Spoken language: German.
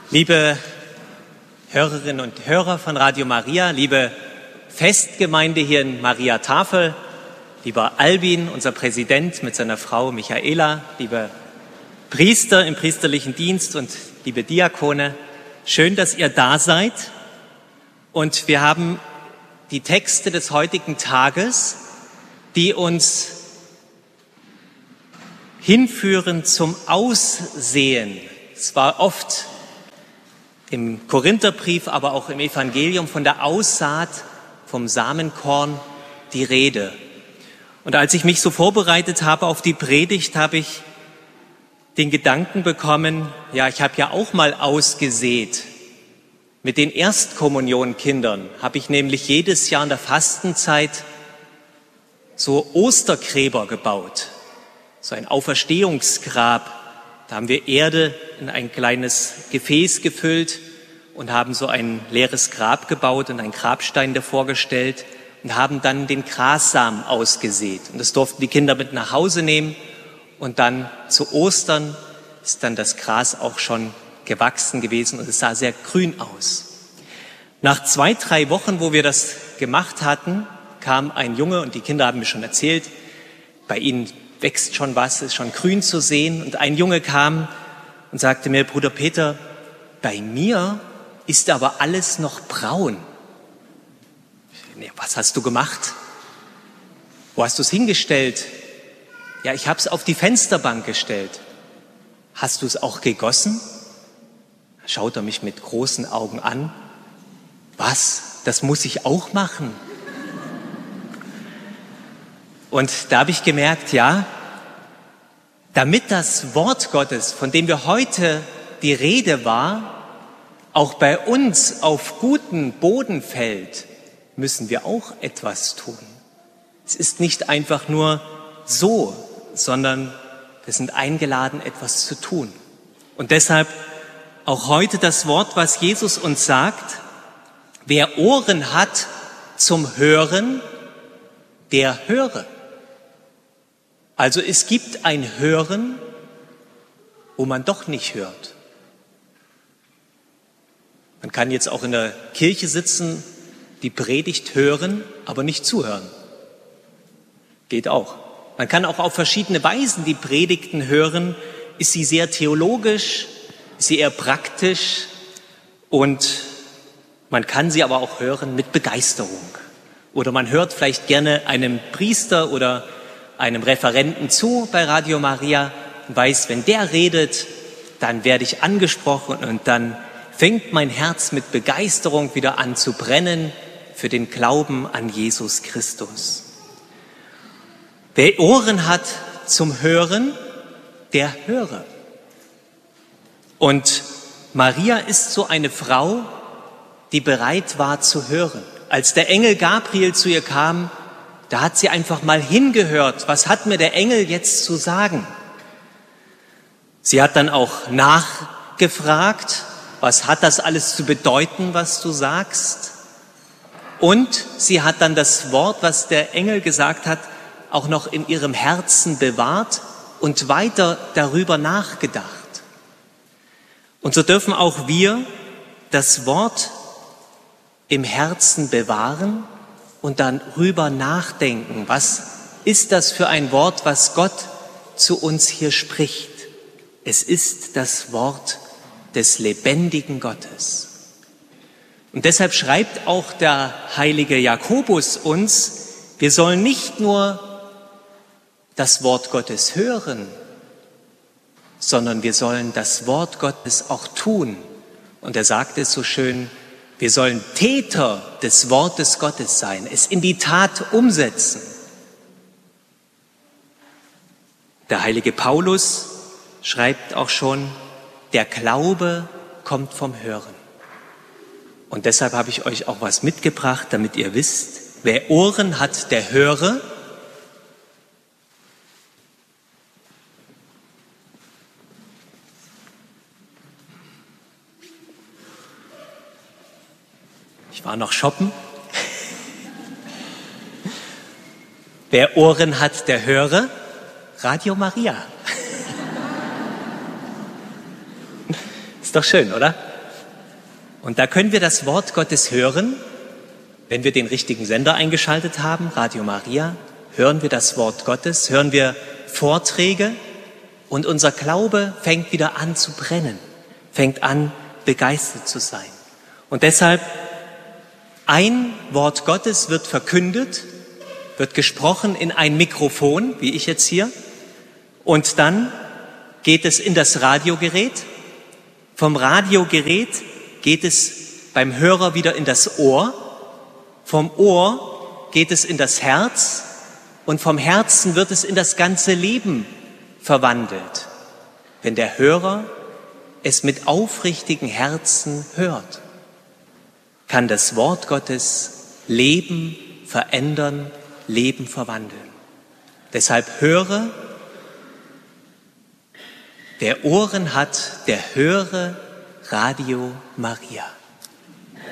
Liebe Hörerinnen und Hörer von Radio Maria, liebe Festgemeinde hier in Maria Tafel, lieber Albin, unser Präsident mit seiner Frau Michaela, liebe Priester im priesterlichen Dienst und liebe Diakone, schön, dass ihr da seid. Und wir haben die Texte des heutigen Tages, die uns hinführen zum Aussehen. Es war oft im Korintherbrief, aber auch im Evangelium von der Aussaat, vom Samenkorn die Rede. Und als ich mich so vorbereitet habe auf die Predigt, habe ich den Gedanken bekommen, ja, ich habe ja auch mal ausgesät. Mit den Erstkommunionkindern habe ich nämlich jedes Jahr in der Fastenzeit so Ostergräber gebaut, so ein Auferstehungsgrab. Da haben wir Erde in ein kleines Gefäß gefüllt und haben so ein leeres Grab gebaut und einen Grabstein davor gestellt und haben dann den Grassamen ausgesät. Und das durften die Kinder mit nach Hause nehmen. Und dann zu Ostern ist dann das Gras auch schon gewachsen gewesen und es sah sehr grün aus. Nach 2-3 Wochen, wo wir das gemacht hatten, kam ein Junge und die Kinder haben mir schon erzählt, bei ihnen wächst schon was, ist schon grün zu sehen. Und ein Junge kam und sagte mir, Bruder Peter, bei mir ist aber alles noch braun. Nee, was hast du gemacht? Wo hast du es hingestellt? Ja, ich habe es auf die Fensterbank gestellt. Hast du es auch gegossen? Da schaut er mich mit großen Augen an. Was? Das muss ich auch machen? Und da habe ich gemerkt, ja, damit das Wort Gottes, von dem wir heute die Rede war, auch bei uns auf guten Boden fällt, müssen wir auch etwas tun. Es ist nicht einfach nur so, sondern wir sind eingeladen, etwas zu tun. Und deshalb auch heute das Wort, was Jesus uns sagt, wer Ohren hat zum Hören, der höre. Also es gibt ein Hören, wo man doch nicht hört. Man kann jetzt auch in der Kirche sitzen, die Predigt hören, aber nicht zuhören. Geht auch. Man kann auch auf verschiedene Weisen die Predigten hören. Ist sie sehr theologisch, ist sie eher praktisch und man kann sie aber auch hören mit Begeisterung. Oder man hört vielleicht gerne einem Priester oder einem Referenten zu bei Radio Maria und weiß, wenn der redet, dann werde ich angesprochen und dann fängt mein Herz mit Begeisterung wieder an zu brennen für den Glauben an Jesus Christus. Wer Ohren hat zum Hören, der höre. Und Maria ist so eine Frau, die bereit war zu hören. Als der Engel Gabriel zu ihr kam, da hat sie einfach mal hingehört, was hat mir der Engel jetzt zu sagen? Sie hat dann auch nachgefragt, was hat das alles zu bedeuten, was du sagst? Und sie hat dann das Wort, was der Engel gesagt hat, auch noch in ihrem Herzen bewahrt und weiter darüber nachgedacht. Und so dürfen auch wir das Wort im Herzen bewahren und dann rüber nachdenken. Was ist das für ein Wort, was Gott zu uns hier spricht? Es ist das Wort des lebendigen Gottes. Und deshalb schreibt auch der heilige Jakobus uns, wir sollen nicht nur das Wort Gottes hören, sondern wir sollen das Wort Gottes auch tun. Und er sagt es so schön, wir sollen Täter des Wortes Gottes sein, es in die Tat umsetzen. Der heilige Paulus schreibt auch schon, der Glaube kommt vom Hören. Und deshalb habe ich euch auch was mitgebracht, damit ihr wisst, wer Ohren hat, der höre. Ich war noch shoppen. Wer Ohren hat, der höre. Radio Maria. Ist doch schön, oder? Und da können wir das Wort Gottes hören, wenn wir den richtigen Sender eingeschaltet haben, Radio Maria, hören wir das Wort Gottes, hören wir Vorträge und unser Glaube fängt wieder an zu brennen, fängt an begeistert zu sein. Und deshalb, ein Wort Gottes wird verkündet, wird gesprochen in ein Mikrofon, wie ich jetzt hier, und dann geht es in das Radiogerät. Vom Radiogerät geht es beim Hörer wieder in das Ohr. Vom Ohr geht es in das Herz und vom Herzen wird es in das ganze Leben verwandelt, wenn der Hörer es mit aufrichtigem Herzen hört, kann das Wort Gottes Leben verändern, Leben verwandeln. Deshalb höre, wer Ohren hat, der höre Radio Maria.